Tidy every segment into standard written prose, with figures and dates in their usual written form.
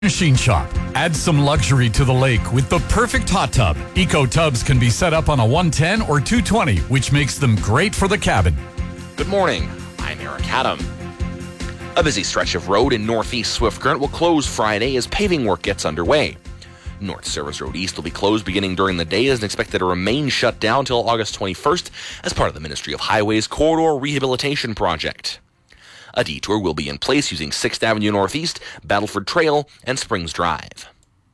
Machine Shop. Add some luxury to the lake with the perfect hot tub. Eco tubs can be set up on a 110 or 220, which makes them great for the cabin. Good morning. I'm Eric Adam. A busy stretch of road in northeast Swift Current will close Friday as paving work gets underway. North Service Road East will be closed beginning during the day and expected to remain shut down until August 21st as part of the Ministry of Highways Corridor Rehabilitation Project. A detour will be in place using 6th Avenue Northeast, Battleford Trail, and Springs Drive.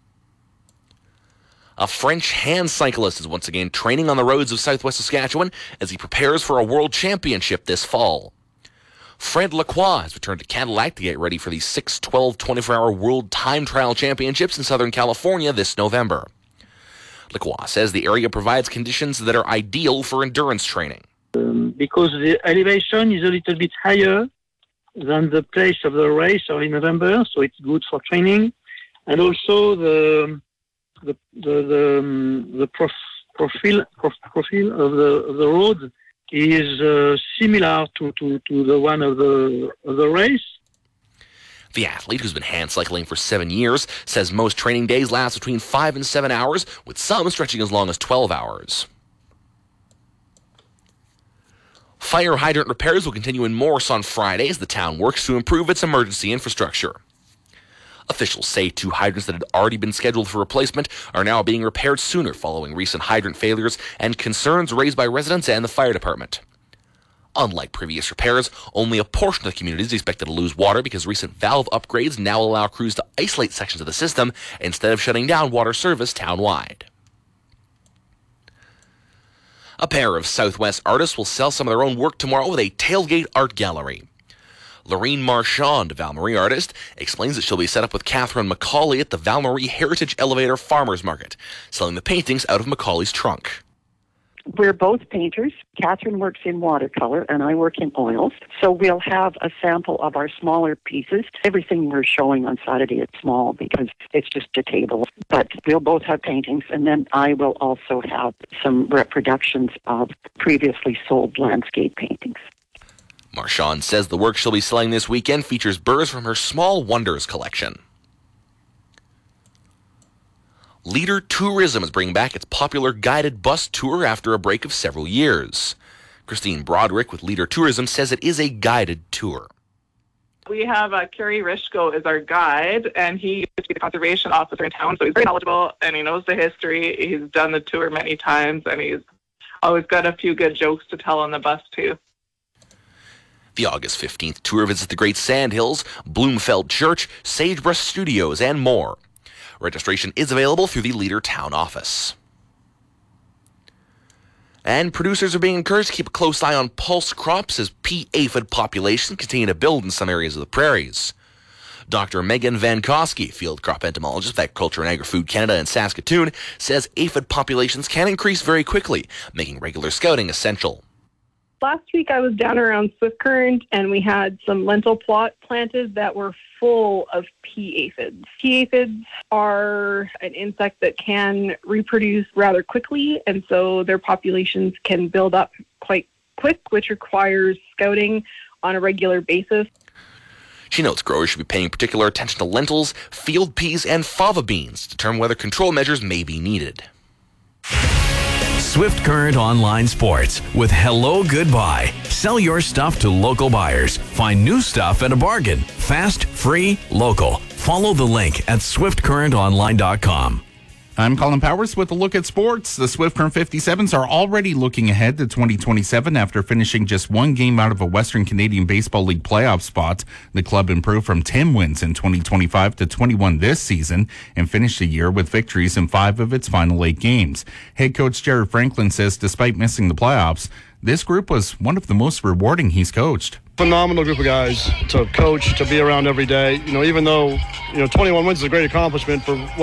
A French hand cyclist is once again training on the roads of southwest Saskatchewan as he prepares for a world championship this fall. Fred Lacroix has returned to Cadillac to get ready for the 6, 12, 24-hour World Time Trial Championships in Southern California this November. Lacroix says the area provides conditions that are ideal for endurance training. Because the elevation is a little bit higher than the place of the race or in November, so it's good for training. And also the profile of the road is similar to the one of the race. The athlete, who's been hand cycling for 7 years, says most training days last between 5 and 7 hours, with some stretching as long as 12 hours. Fire hydrant repairs will continue in Morris on Friday as the town works to improve its emergency infrastructure. Officials say 2 hydrants that had already been scheduled for replacement are now being repaired sooner following recent hydrant failures and concerns raised by residents and the fire department. Unlike previous repairs, only a portion of the community is expected to lose water because recent valve upgrades now allow crews to isolate sections of the system instead of shutting down water service townwide. A pair of Southwest artists will sell some of their own work tomorrow with a tailgate art gallery. Lorene Marchand, a Val-Marie artist, explains that she'll be set up with Catherine McCauley at the Val-Marie Heritage Elevator Farmers Market, selling the paintings out of Macaulay's trunk. We're both painters. Catherine works in watercolor and I work in oils. So we'll have a sample of our smaller pieces. Everything we're showing on Saturday is small because it's just a table. But we'll both have paintings, and then I will also have some reproductions of previously sold landscape paintings. Marchand says the work she'll be selling this weekend features birds from her Small Wonders collection. Leader Tourism is bringing back its popular guided bus tour after a break of several years. Christine Broderick with Leader Tourism says it is a guided tour. We have Kerry Rishko as our guide, and he used to be the conservation officer in town, so he's very knowledgeable, and he knows the history. He's done the tour many times, and he's always got a few good jokes to tell on the bus, too. The August 15th tour visits the Great Sandhills, Bloomfeld Church, Sagebrush Studios, and more. Registration is available through the Leader Town office. And producers are being encouraged to keep a close eye on pulse crops as pea aphid populations continue to build in some areas of the prairies. Dr. Megan Vankowski, field crop entomologist at Agriculture and Agri-Food Canada in Saskatoon, says aphid populations can increase very quickly, making regular scouting essential. Last week I was down around Swift Current and we had some lentil plot planted that were full of pea aphids. Pea aphids are an insect that can reproduce rather quickly, and so their populations can build up quite quick, which requires scouting on a regular basis. She notes growers should be paying particular attention to lentils, field peas, and fava beans to determine whether control measures may be needed. Swift Current Online Sports with Hello Goodbye. Sell your stuff to local buyers. Find new stuff at a bargain. Fast, free, local. Follow the link at swiftcurrentonline.com. I'm Colin Powers with a look at sports. The Swift Current 57s are already looking ahead to 2027 after finishing just one game out of a Western Canadian Baseball League playoff spot. The club improved from 10 wins in 2025 to 21 this season and finished the year with victories in 5 of its final 8 games. Head coach Jared Franklin says despite missing the playoffs, this group was one of the most rewarding he's coached. Phenomenal group of guys to coach, to be around every day. Even though 21 wins is a great accomplishment for